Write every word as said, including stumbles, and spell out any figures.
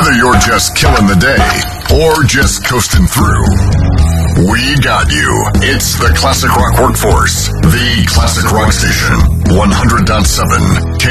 Whether you're just killing the day or just coasting through, we got you. It's the Classic Rock Workforce, the Classic Rock Station, one hundred point seven K